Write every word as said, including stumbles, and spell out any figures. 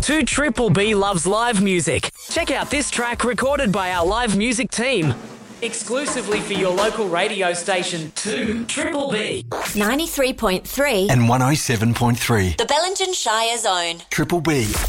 two Triple B loves live music. Check out this track recorded by our live music team. Exclusively for your local radio station, two Triple B. ninety-three point three and one oh seven point three. The Bellingen Shire Zone. Triple B.